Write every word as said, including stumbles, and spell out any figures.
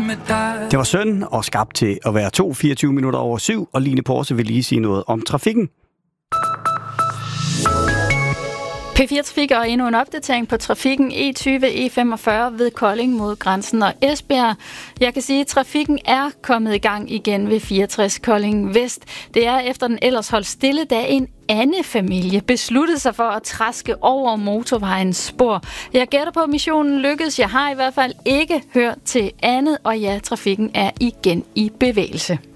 med dig. Det var søn og skabt til at være to fireogtyve minutter over syv, og Line Porse vil lige sige noget om trafikken. P fire Trafik og endnu en opdatering på trafikken E tyve E femogfyrre ved Kolding mod grænsen og Esbjerg. Jeg kan sige, at trafikken er kommet i gang igen ved fireogtres Kolding Vest. Det er efter den ellers holdt stille, da en anden familie besluttede sig for at traske over motorvejens spor. Jeg gætter på, at missionen lykkedes. Jeg har i hvert fald ikke hørt til andet, og ja, trafikken er igen i bevægelse.